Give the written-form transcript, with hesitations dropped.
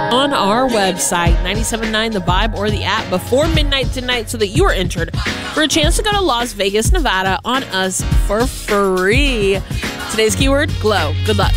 on our website, 97.9 The Vibe or the app before midnight tonight so that you are entered for a chance to go to Las Vegas, Nevada on us for free. Today's keyword, glow. Good luck.